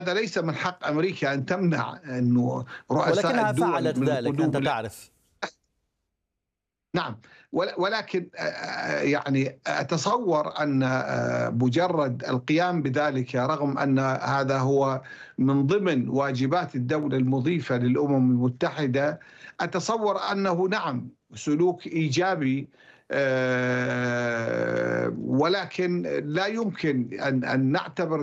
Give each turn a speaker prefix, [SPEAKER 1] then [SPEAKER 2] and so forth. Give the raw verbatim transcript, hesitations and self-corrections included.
[SPEAKER 1] ليس من حق أمريكا أن تمنع أنه رؤساء
[SPEAKER 2] ولكنها
[SPEAKER 1] الدول
[SPEAKER 2] فعلت
[SPEAKER 1] من
[SPEAKER 2] ذلك
[SPEAKER 1] القدوم
[SPEAKER 2] أنت
[SPEAKER 1] إلى
[SPEAKER 2] تعرف.
[SPEAKER 1] نعم، ول ولكن آآ يعني أتصوّر أن آآ مجرّد القيام بذلك رغم أن هذا هو من ضمن واجبات الدولة المضيفة للأمم المتحدة، أتصوّر أنه نعم سلوك إيجابي، آآ ولكن لا يمكن أن أن نعتبر